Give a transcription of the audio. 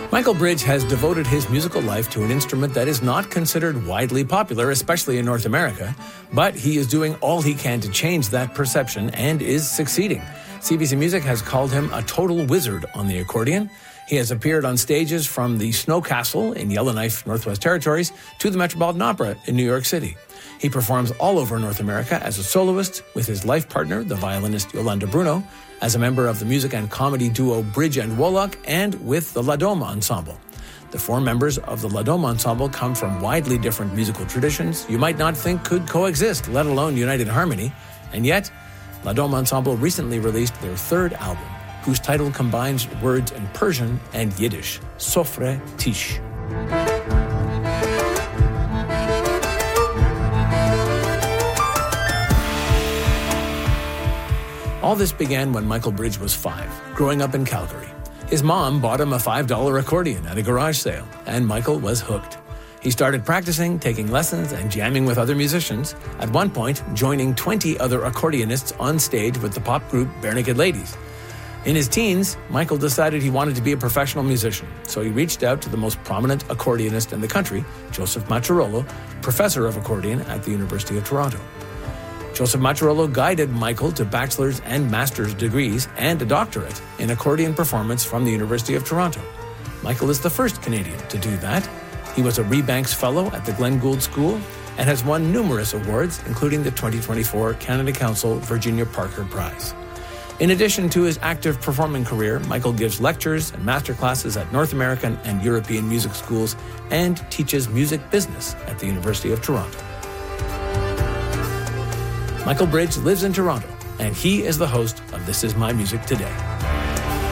Michael Bridge has devoted his musical life to an instrument that is not considered widely popular, especially in North America, but he is doing all he can to change that perception and is succeeding. CBC Music has called him a total wizard on the accordion. He has appeared on stages from the Snow Castle in Yellowknife, Northwest Territories, to the Metropolitan Opera in New York City. He performs all over North America as a soloist with his life partner, the violinist Yolanda Bruno, as a member of the music and comedy duo Bridge and Wolak, and with the La Dome Ensemble. The four members of the La Dome Ensemble come from widely different musical traditions you might not think could coexist, let alone unite in harmony. And yet, La Dome Ensemble recently released their third album, whose title combines words in Persian and Yiddish, Sofre Tish. All this began when Michael Bridge was 5, growing up in Calgary. His mom bought him a $5 accordion at a garage sale, and Michael was hooked. He started practicing, taking lessons, and jamming with other musicians, at one point joining 20 other accordionists on stage with the pop group Barenaked Ladies. In his teens, Michael decided he wanted to be a professional musician, so he reached out to the most prominent accordionist in the country, Joseph Maciarollo, professor of accordion at the University of Toronto. Joseph Maciarollo guided Michael to bachelor's and master's degrees and a doctorate in accordion performance from the University of Toronto. Michael is the first Canadian to do that. He was a Rebanks Fellow at the Glenn Gould School and has won numerous awards, including the 2024 Canada Council Virginia Parker Prize. In addition to his active performing career, Michael gives lectures and master classes at North American and European music schools and teaches music business at the University of Toronto. Michael Bridge lives in Toronto, and he is the host of This Is My Music Today.